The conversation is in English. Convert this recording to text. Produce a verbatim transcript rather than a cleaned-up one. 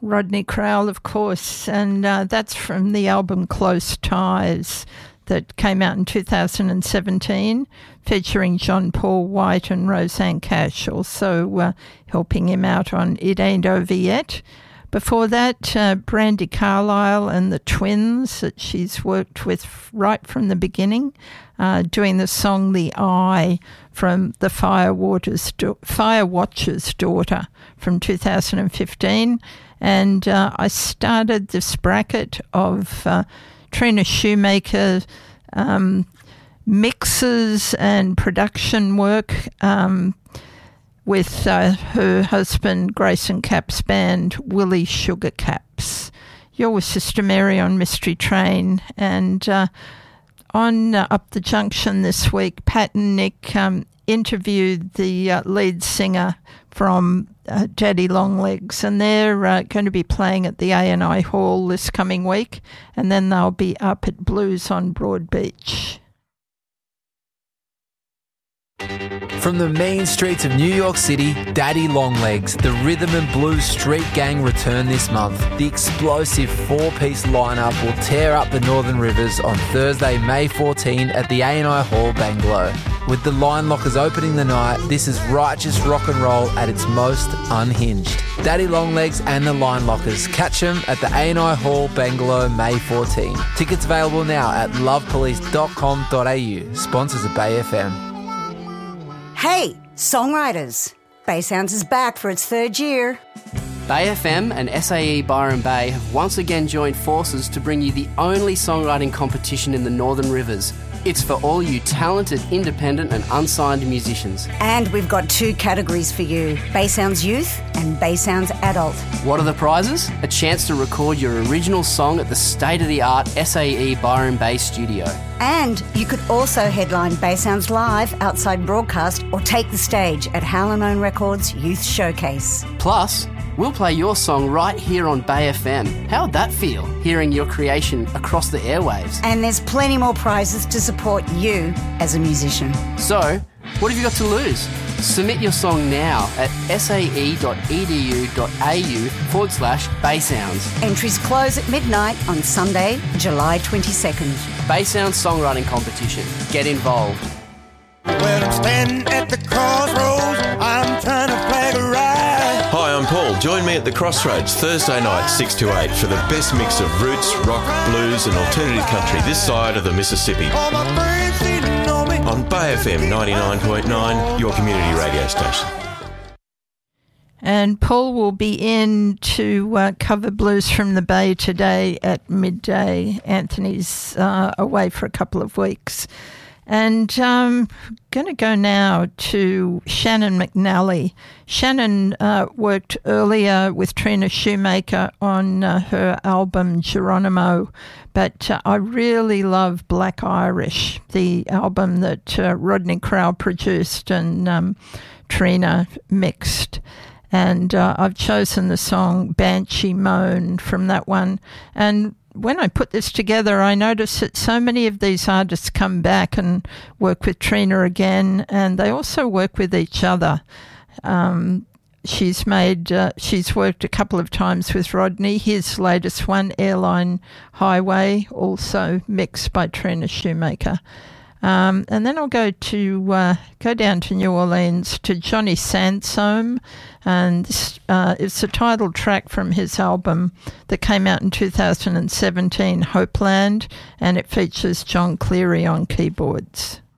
Rodney Crowell, of course, and uh, that's from the album Close Ties that came out in two thousand seventeen, featuring John Paul White and Roseanne Cash, also uh, helping him out on It Ain't Over Yet. Before that, uh, Brandi Carlile and the Twins that she's worked with right from the beginning, uh, doing the song The Eye from the Fire, Waters, Fire Watcher's Daughter from two thousand fifteen. And uh, I started this bracket of uh, Trina Shoemaker um, mixes and production work um with uh, her husband, Grayson Capp's band, Willie Sugar Caps. You're with Sister Mary on Mystery Train. And uh, on uh, Up the Junction this week, Pat and Nick um, interviewed the uh, lead singer from uh, Daddy Longlegs, and they're uh, going to be playing at the A and I Hall this coming week, and then they'll be up at Blues on Broadbeach. From the mean streets of New York City, Daddy Longlegs, the rhythm and blues street gang return this month. The explosive four-piece lineup will tear up the Northern Rivers on Thursday, May fourteenth at the A and I Hall, Bangalow. With the Line Lockers opening the night, this is righteous rock and roll at its most unhinged. Daddy Longlegs and the Line Lockers. Catch them at the A and I Hall, Bangalow, May fourteenth. Tickets available now at love police dot com dot a u. Sponsors of Bay F M. Hey, songwriters! Bay Sounds is back for its third year. Bay F M and S A E Byron Bay have once again joined forces to bring you the only songwriting competition in the Northern Rivers. It's for all you talented, independent and unsigned musicians. And we've got two categories for you, Bay Sounds Youth and Bay Sounds Adult. What are the prizes? A chance to record your original song at the state-of-the-art S A E Byron Bay studio. And you could also headline Bay Sounds Live outside broadcast or take the stage at Howlin' Records Youth Showcase. Plus, we'll play your song right here on Bay F M. How'd that feel, hearing your creation across the airwaves? And there's plenty more prizes to support you as a musician. So, what have you got to lose? Submit your song now at sae.edu.au forward slash Bay Sounds. Entries close at midnight on Sunday, July twenty-second. Bay Sounds Songwriting Competition. Get involved. Well, I'm standing at the crossroads. I'm trying to flag a ride. Hi, I'm Paul. Join me at the Crossroads Thursday night, six to eight, for the best mix of roots, rock, blues and alternative country this side of the Mississippi. All my friends seem to know me. On Bay F M ninety-nine point nine, your community radio station. And Paul will be in to uh, cover Blues from the Bay today at midday. Anthony's uh, away for a couple of weeks. And I'm um, going to go now to Shannon McNally. Shannon uh, worked earlier with Trina Shoemaker on uh, her album Geronimo, but uh, I really love Black Irish, the album that uh, Rodney Crowell produced and um, Trina mixed. And uh, I've chosen the song Banshee Moan from that one. And when I put this together, I noticed that so many of these artists come back and work with Trina again, and they also work with each other. Um, she's made, uh, she's worked a couple of times with Rodney. His latest one, Airline Highway, also mixed by Trina Shoemaker. Um, and then I'll go to uh, go down to New Orleans to Johnny Sansome, and this uh, it's the title track from his album that came out in two thousand seventeen, Hopeland, and it features John Cleary on keyboards.